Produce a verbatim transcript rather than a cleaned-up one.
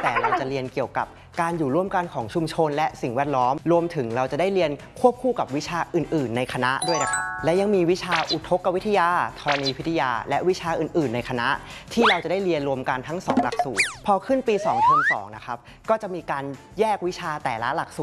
แต่เราจะเรียนเกี่ยวกับการอยู่ร่วมกันของชุมชนและสิ่งแวดล้อมรวมถึงเราจะได้เรียนควบคู่กับวิชาอื่นๆในคณะด้วยนะครับและยังมีวิชาอุทกวิทยาธรณีวิทยาและวิชาอื่นๆในคณะที่เราจะได้เรียนรวมกันทั้งสองหลักสูตรพอขึ้นปีสองเทอมสองนะครับก็จะมีการแยกวิชาแต่ละหลักสูตร